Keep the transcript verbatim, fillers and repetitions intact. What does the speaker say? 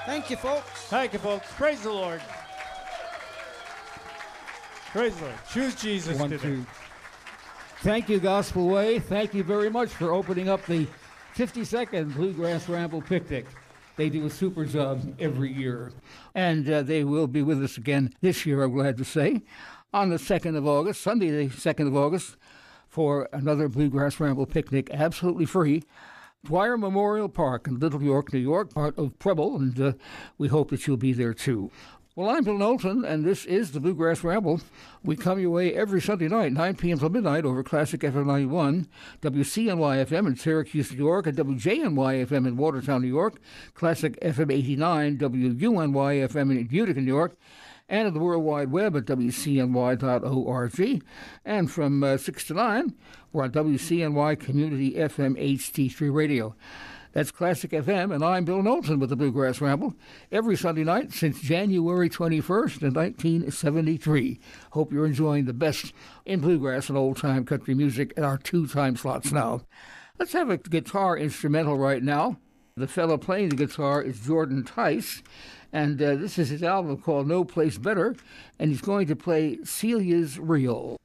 Thank you, folks. Thank you, folks. Praise the Lord. Praise the Lord. Choose Jesus One, today. two. Thank you, Gospel Way. Thank you very much for opening up the fifty-second Bluegrass Ramble Picnic. They do a super job every year. And uh, they will be with us again this year, I'm glad to say, on the second of August, Sunday the second of August, for another Bluegrass Ramble Picnic, absolutely free. Dwyer Memorial Park in Little York, New York, part of Preble, and uh, we hope that you'll be there too. Well, I'm Bill Knowlton, and this is the Bluegrass Ramble. We come your way every Sunday night, nine p.m. till midnight, over Classic F M ninety-one, W C N Y F M in Syracuse, New York, and W J N Y F M in Watertown, New York, Classic F M eighty-nine, W U N Y F M in Utica, New York, and at the World Wide Web at W C N Y dot org. And from uh, six to nine, we're on W C N Y Community F M H D three Radio. That's Classic F M, and I'm Bill Knowlton with the Bluegrass Ramble, every Sunday night since January twenty-first of nineteen seventy-three. Hope you're enjoying the best in bluegrass and old-time country music at our two time slots now. Let's have a guitar instrumental right now. The fellow playing the guitar is Jordan Tice, and uh, this is his album called No Place Better, and he's going to play Celia's Reel.